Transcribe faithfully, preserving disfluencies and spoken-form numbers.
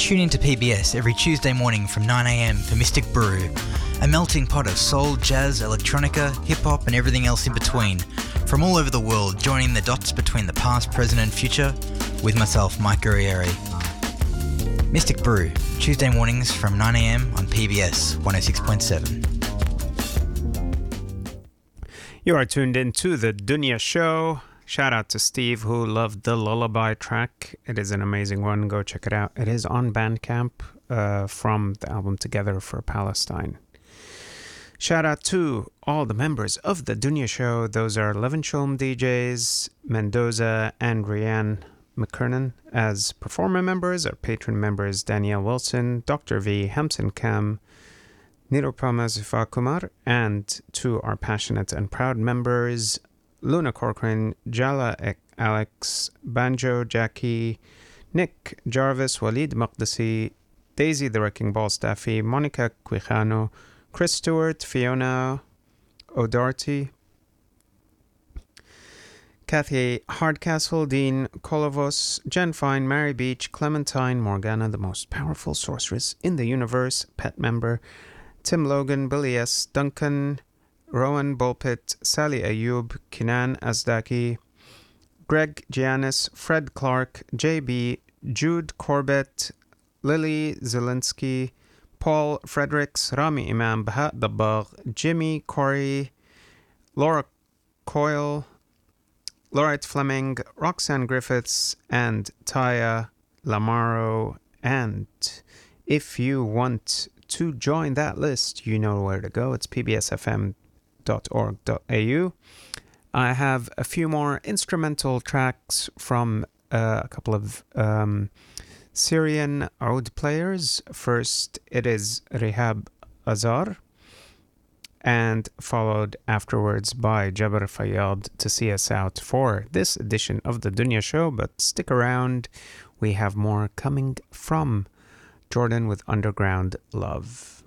Tune into P B S every Tuesday morning from nine a m for Mystic Brew, a melting pot of soul, jazz, electronica, hip-hop and everything else in between, from all over the world, joining the dots between the past, present and future with myself, Mike Guerrieri. Mystic Brew, Tuesday mornings from nine a m on P B S one oh six point seven. You are tuned in to the Dunya Show. Shout out to Steve who loved the Lullaby track. It is an amazing one. Go check it out. It is on Bandcamp uh, from the album Together for Palestine. Shout out to all the members of the Dunya Show. Those are Levin Shulm D Js, Mendoza, and Rianne McKernan as performer members. Our patron members Danielle Wilson, Doctor V, Hamson Kam, Nirupama Zifa Kumar, and to our passionate and proud members Luna Corcoran, Jala Alex, Banjo Jackie, Nick Jarvis, Walid Maqdisi, Daisy the Wrecking Ball Staffy, Monica Quijano, Chris Stewart, Fiona O'Doherty, Kathy Hardcastle, Dean Kolovos, Jen Fine, Mary Beach, Clementine, Morgana, the most powerful sorceress in the universe, pet member, Tim Logan, Billy S. Duncan, Rowan Bulpit, Sally Ayub, Kinan Azdaki, Greg Giannis, Fred Clark, J B, Jude Corbett, Lily Zelinsky, Paul Fredericks, Rami Imam, Bahat Dabbagh, Jimmy Corey, Laura Coyle, Laurette Fleming, Roxanne Griffiths, and Taya Lamaro. And if you want to join that list, you know where to go. It's p b s f m dot org dot a u. I have a few more instrumental tracks from uh, a couple of um, Syrian oud players. First, it is Rehab Azar, and followed afterwards by Jabbar Fayyad to see us out for this edition of the Dunya Show. But stick around, we have more coming from Jordan with Underground Love.